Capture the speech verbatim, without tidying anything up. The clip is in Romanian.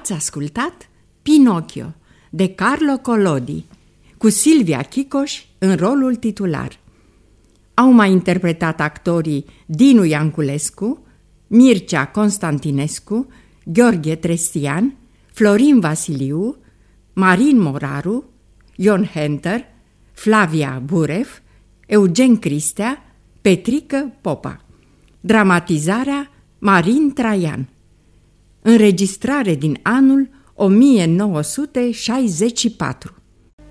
Ați ascultat Pinocchio de Carlo Collodi, cu Silvia Chicoș în rolul titular. Au mai interpretat actorii Dinu Ianculescu, Mircea Constantinescu, Gheorghe Trestian, Florin Vasiliu, Marin Moraru, Ion Henter, Flavia Burev, Eugen Cristea, Petrică Popa. Dramatizarea Marin Traian. Înregistrare din anul o mie nouă sute șaizeci și patru.